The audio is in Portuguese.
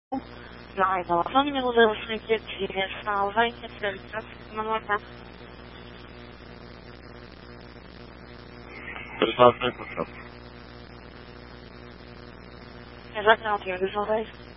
Na izolação de mudança de salva e que não está. Prestado bem, patrão. Exatamente, eu resolvi.